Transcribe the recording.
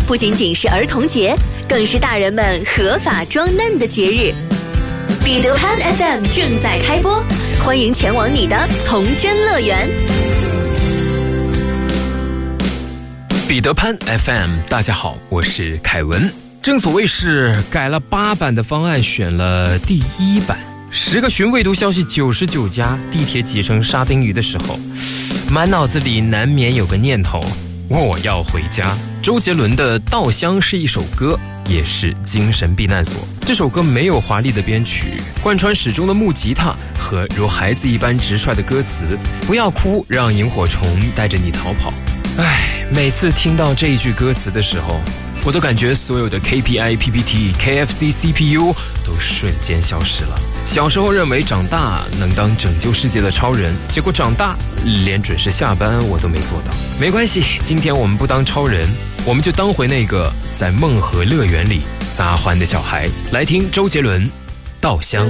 不仅仅是儿童节，更是大人们合法装嫩的节日。彼得潘 FM 正在开播，欢迎前往你的童真乐园。 彼得潘 FM， 大家好，我是凯文。正所谓是改了8版的方案，选了第1版。10个寻未读消息99家，地铁挤成沙丁鱼的时候，满脑子里难免有个念头：我要回家。周杰伦的《稻香》是一首歌，也是精神避难所。这首歌没有华丽的编曲，贯穿始终的木吉他和如孩子一般直率的歌词：不要哭，让萤火虫带着你逃跑。每次听到这一句歌词的时候，我都感觉所有的 KPI、PPT、KFC、CPU 都瞬间消失了。小时候认为长大能当拯救世界的超人，结果长大连准时下班我都没做到。没关系，今天我们不当超人，我们就当回那个在梦和乐园里撒欢的小孩。来听周杰伦《稻香》。